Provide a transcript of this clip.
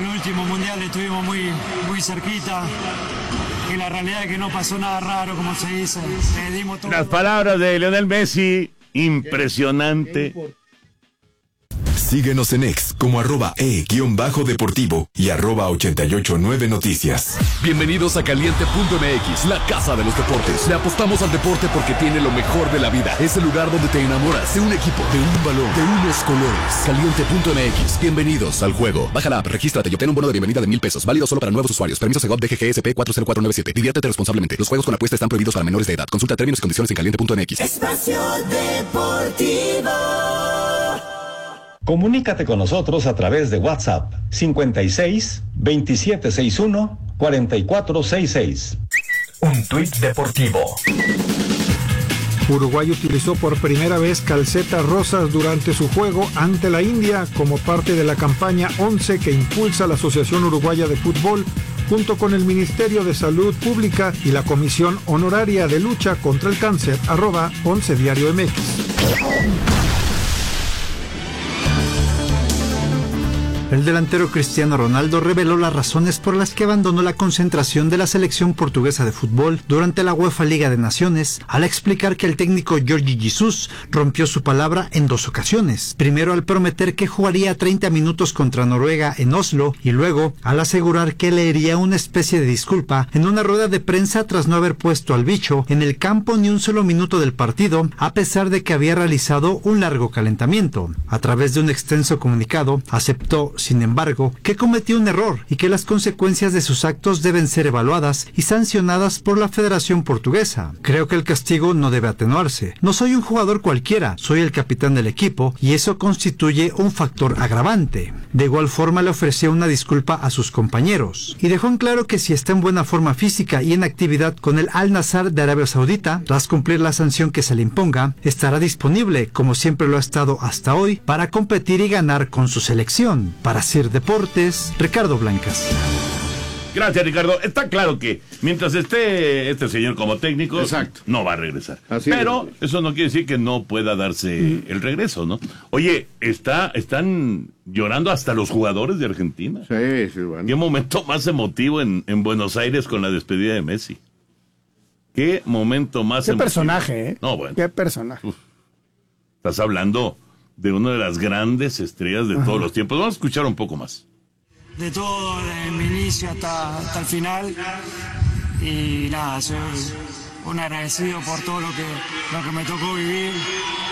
el último mundial estuvimos muy cerquita. Y la realidad es que no pasó nada raro, como se dice. Le dimos todo. Las palabras de Lionel Messi, impresionante. Síguenos en X como @e_deportivo y @889noticias. Bienvenidos a Caliente.mx, la casa de los deportes. Le apostamos al deporte porque tiene lo mejor de la vida. Es el lugar donde te enamoras de un equipo, de un balón, de unos colores. Caliente.mx, bienvenidos al juego. Baja la app, regístrate y obtén un bono de bienvenida de $1,000. Válido solo para nuevos usuarios. Permiso Segov DGGSP 40497. Diviértete responsablemente. Los juegos con apuesta están prohibidos para menores de edad. Consulta términos y condiciones en Caliente.mx. Espacio Deportivo. Comunícate con nosotros a través de WhatsApp 56 2761 4466. Un tuit deportivo. Uruguay utilizó por primera vez calcetas rosas durante su juego ante la India como parte de la campaña 11 que impulsa la Asociación Uruguaya de Fútbol junto con el Ministerio de Salud Pública y la Comisión Honoraria de Lucha contra el Cáncer, @11diario.mx. El delantero Cristiano Ronaldo reveló las razones por las que abandonó la concentración de la selección portuguesa de fútbol durante la UEFA Liga de Naciones, al explicar que el técnico Jorge Jesus rompió su palabra en 2 ocasiones. Primero al prometer que jugaría 30 minutos contra Noruega en Oslo y luego al asegurar que leería una especie de disculpa en una rueda de prensa tras no haber puesto al bicho en el campo ni un solo minuto del partido, a pesar de que había realizado un largo calentamiento. A través de un extenso comunicado, aceptó sin embargo, que cometió un error y que las consecuencias de sus actos deben ser evaluadas y sancionadas por la Federación Portuguesa. Creo que el castigo no debe atenuarse. No soy un jugador cualquiera, soy el capitán del equipo y eso constituye un factor agravante. De igual forma le ofreció una disculpa a sus compañeros y dejó en claro que si está en buena forma física y en actividad con el Al Nassr de Arabia Saudita, tras cumplir la sanción que se le imponga, estará disponible, como siempre lo ha estado hasta hoy, para competir y ganar con su selección. Para Sir Deportes, Ricardo Blancas. Gracias, Ricardo. Está claro que mientras esté este señor como técnico, exacto, no va a regresar. Pero eso no quiere decir que no pueda darse el regreso, ¿no? Oye, están llorando hasta los jugadores de Argentina. Sí, bueno. Qué momento más emotivo en Buenos Aires con la despedida de Messi. Qué momento más emotivo. Qué personaje, ¿eh? No, bueno. Qué personaje. Estás hablando de una de las grandes estrellas de todos los tiempos. Vamos a escuchar un poco más. De todo, desde mi inicio hasta el final. Y nada, soy un agradecido por todo lo que me tocó vivir.